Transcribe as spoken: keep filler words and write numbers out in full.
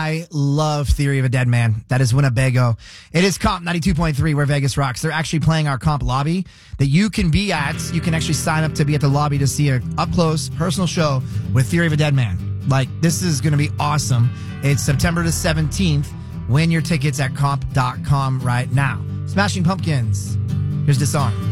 I love Theory of a Dead Man. That is Winnebago. It is Comp ninety-two point three where Vegas rocks. They're actually playing our Comp lobby that you can be at. You can actually sign up to be at the lobby to see an up-close, personal show with Theory of a Dead Man. Like, this is going to be awesome. It's September the seventeenth. Win your tickets at comp dot com right now. Smashing Pumpkins. Here's Disarm.